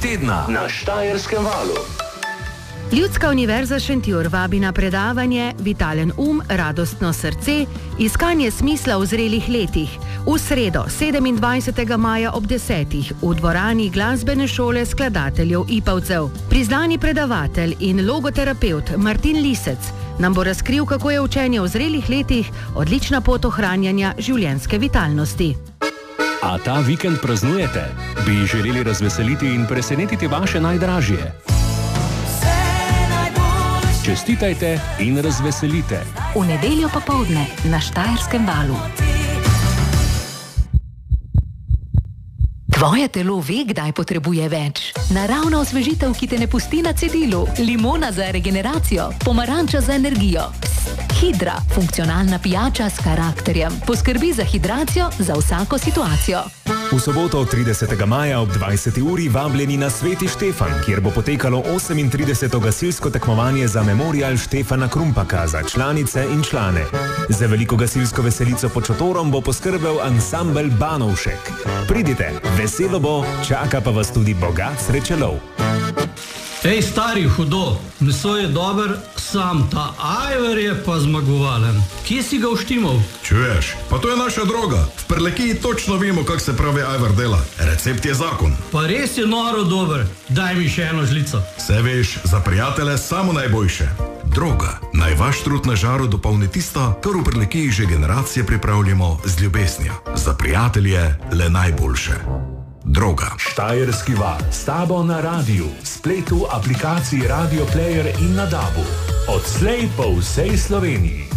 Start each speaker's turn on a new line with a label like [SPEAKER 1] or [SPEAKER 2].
[SPEAKER 1] tedna na Štajerskem valu.
[SPEAKER 2] Ljudska univerza Šentjur vabi na predavanje Vitalen radostno srce, iskanje smisla v zrelih letih. V sredo, 27. maja ob 10. v dvorani glasbene šole skladateljev Ipavcev. Priznani predavatelj in logoterapevt Martin Lisec nam bo razkril, kako je učenje v zrelih letih odlična pot ohranjanja življenjske vitalnosti.
[SPEAKER 1] A ta vikend praznujete? Bi želeli razveseliti in presenetiti vaše najdražje? Čestitajte in razveselite.
[SPEAKER 3] V nedeljo popoldne na Štajerskem valu. Tvoje telo ve, kdaj potrebuje več. Naravna osvežitev, ki te ne pusti na cedilu. Limona za regeneracijo, pomaranča za energijo. Hidra, funkcionalna pijača s karakterjem. Poskrbi za hidracijo za vsako situacijo.
[SPEAKER 4] V soboto 30. maja ob 20. uri vabljeni na Sveti Štefan, kjer bo potekalo 38. gasilsko tekmovanje za memorial Štefana Krumpaka za članice in člane. Za veliko gasilsko veselico pod šotorom bo poskrbel ansambel Banovšek. Pridite, veselo bo, čaka pa vas tudi bogat srečelov.
[SPEAKER 5] Ej, stari, hudo, meso je dober, sam ta ajvar je pa zmagovalen. Kje si ga uštimal?
[SPEAKER 6] Čuješ, pa to je naša droga. V Prlekiji točno vemo, kak se pravi ajvar dela. Recept je zakon.
[SPEAKER 5] Pa res je noro dober, daj mi še eno žlico.
[SPEAKER 6] Se veš, za prijatelje samo najboljše. Droga, naj vaš trud na žaru dopolni tisto, kar v Prlekiji že generacije pripravljamo z ljubeznijo. Za prijatelje le najboljše. Droga.
[SPEAKER 1] Štajerski val, s tabo na radiju, spletu, aplikaciji Radio Player in na DAB-u. Odslej po vsej Sloveniji.